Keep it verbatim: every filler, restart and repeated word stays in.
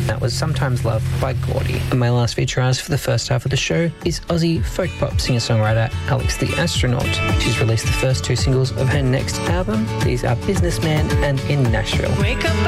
That was Sometimes Love by Gordy. And my last feature artist for the first half of the show is Aussie folk pop singer-songwriter Alex the Astronaut. She's released the first two singles of her next album. These are Businessman and In Nashville. Wake up